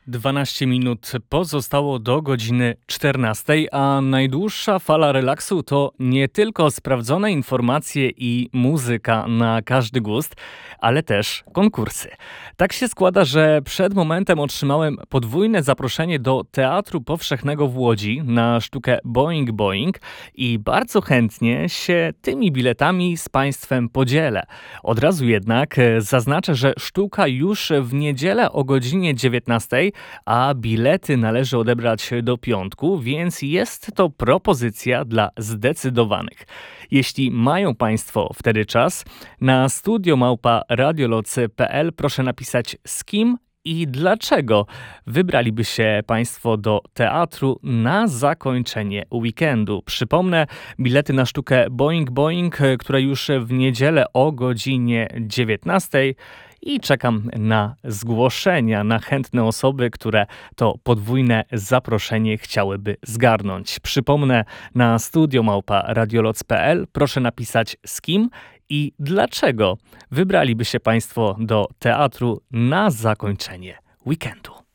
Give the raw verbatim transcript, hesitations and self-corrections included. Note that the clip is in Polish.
dwanaście minut pozostało do godziny czternastej, a najdłuższa fala relaksu to nie tylko sprawdzone informacje i muzyka na każdy gust, ale też konkursy. Tak się składa, że przed momentem otrzymałem podwójne zaproszenie do Teatru Powszechnego w Łodzi na sztukę Boing Boing i bardzo chętnie się tymi biletami z Państwem podzielę. Od razu jednak zaznaczę, że sztuka już w niedzielę o godzinie dziewiętnastej, a bilety należy odebrać do piątku, więc jest to propozycja dla zdecydowanych. Jeśli mają Państwo wtedy czas, na studio małpa radioloc kropka pe el proszę napisać z kim i dlaczego wybraliby się Państwo do teatru na zakończenie weekendu. Przypomnę, bilety na sztukę Boing Boing, która już w niedzielę o godzinie dziewiętnastej, i czekam na zgłoszenia, na chętne osoby, które to podwójne zaproszenie chciałyby zgarnąć. Przypomnę, na studio małpa radioloc kropka pe el proszę napisać z kim i dlaczego wybraliby się Państwo do teatru na zakończenie weekendu.